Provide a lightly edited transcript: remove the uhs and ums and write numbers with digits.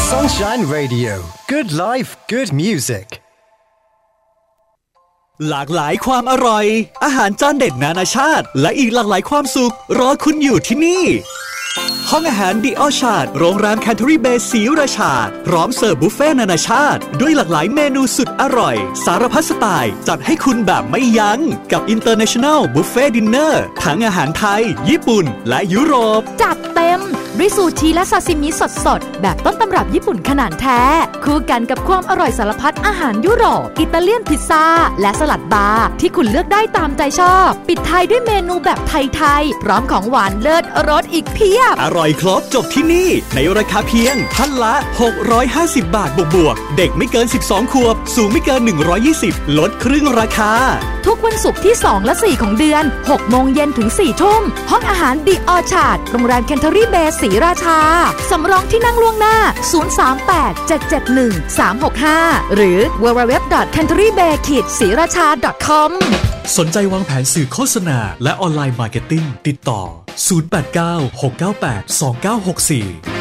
Sunshine Radio Good life good music หลากหลายความอร่อยอาหารจานเด็ดนานาชาติและอีกหลากหลายความสุขรอคุณอยู่ที่นี่ห้องอาหารดิออชาร์ดโรงแรมแคนเทอรี่เบย์ศรีราชาพร้อมเสิร์ฟบุฟเฟ่นานาชาติด้วยหลากหลายเมนูสุดอร่อยสารพัดสไตล์จัดให้คุณแบบไม่ยั้งกับ International Buffet Dinner ทั้งอาหารไทยญี่ปุ่นและยุโรปจัดเต็มด้วยซูชิและซาซิมิสดๆแบบต้นตำรับญี่ปุ่นขนาดแท้คู่กันกับความอร่อยสารพัดอาหารยุโรปอิตาเลียนพิซซ่าและสลัดบาร์ที่คุณเลือกได้ตามใจชอบปิดท้ายด้วยเมนูแบบไทยๆพร้อมของหวานเลิศรสอีกเพียบอร่อยครบจบที่นี่ในราคาเพียงท่านละ650 บาทบวกๆเด็กไม่เกิน12ขวบสูงไม่เกิน120ลดครึ่งราคาทุกวันศุกร์ที่2และ4ของเดือน 6 โมงเย็นถึง 4 ทุ่มห้องอาหารดิออชาร์ดโรงแรมแคนเทอรี่เบย์ศรีราชาสำรองที่นั่งล่วงหน้า038-771-365หรือ www.canterybay-sriracha.com สนใจวางแผนสื่อโฆษณาและออนไลน์มาร์เก็ตติ้งติดต่อ089 698 2964